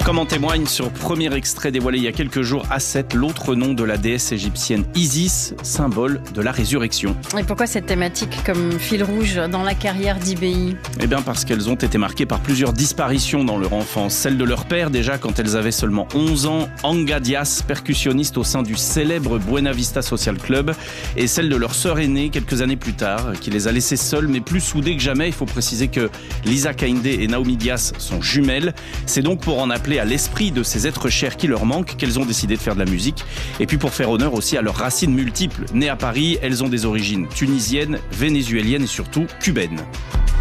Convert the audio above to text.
Comme en témoigne sur premier extrait dévoilé il y a quelques jours, Asset, l'autre nom de la déesse égyptienne Isis, symbole de la résurrection. Et pourquoi cette thématique comme fil rouge dans la carrière d'IBI ? Eh bien parce qu'elles ont été marquées par plusieurs disparitions dans leur enfance. Celle de leur père déjà quand elles avaient seulement 11 ans, Anga Dias, percussionniste au sein du célèbre Buena Vista Social Club, et celle de leur sœur aînée quelques années plus tard, qui les a laissées seules mais plus soudées que jamais. Il faut préciser que Lisa Kainde et Naomi Dias sont jumelles. C'est donc pour en appeler à l'esprit de ces êtres chers qui leur manquent qu'elles ont décidé de faire de la musique. Et puis pour faire honneur aussi à leurs racines multiples. Nées à Paris, elles ont des origines tunisiennes, vénézuéliennes et surtout cubaines.